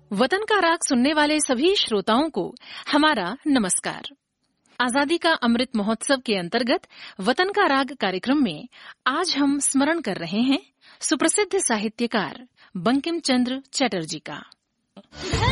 वतन का राग सुनने वाले सभी श्रोताओं को हमारा नमस्कार। आजादी का अमृत महोत्सव के अंतर्गत वतन का राग कार्यक्रम में आज हम स्मरण कर रहे हैं सुप्रसिद्ध साहित्यकार बंकिम चंद्र चटर्जी का।